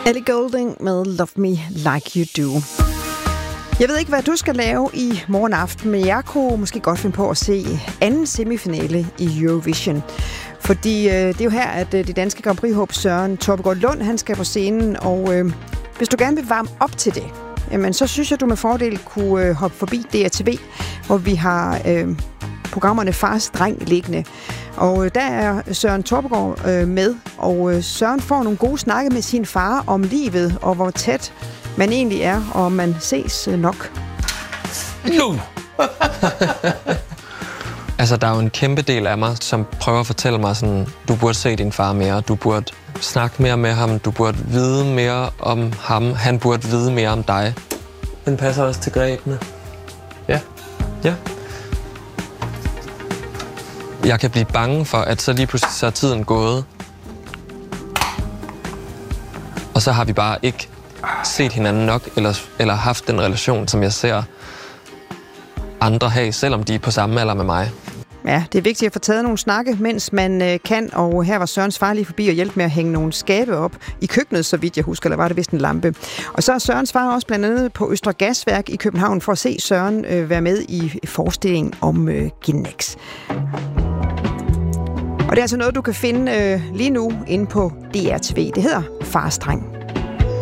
Ellie Goulding med Love Me Like You Do. Jeg ved ikke, hvad du skal lave i morgen aften, men jeg kunne måske godt finde på at se anden semifinale i Eurovision. Fordi det er jo her, at de danske Grand Prix-håb Søren Torpegaard Lund, han skal på scenen, og hvis du gerne vil varme op til det, jamen så synes jeg, du med fordel kunne hoppe forbi DRTV, hvor vi har programmerne Fars Dreng liggende. Og der er Søren Torpegaard med, og Søren får nogle gode snakke med sin far om livet, og hvor tæt man egentlig er, og man ses nok. Altså, der er jo en kæmpe del af mig, som prøver at fortælle mig sådan, du burde se din far mere, du burde snakke mere med ham, du burde vide mere om ham, han burde vide mere om dig. Den passer også til grebene. Ja. Ja. Jeg kan blive bange for, at så lige pludselig så er tiden gået. Og så har vi bare ikke set hinanden nok, eller haft den relation, som jeg ser andre have, selvom de er på samme alder med mig. Ja, det er vigtigt at få taget nogle snakke, mens man kan, og her var Sørens far lige forbi og hjælpe med at hænge nogle skabe op i køkkenet, så vidt jeg husker, eller var det vist en lampe. Og så er Sørens far også blandt andet på Østre Gasværk i København for at se Søren være med i forestillingen om Genex. Og det er altså noget, du kan finde lige nu inde på DRTV. Det hedder Fars Dreng.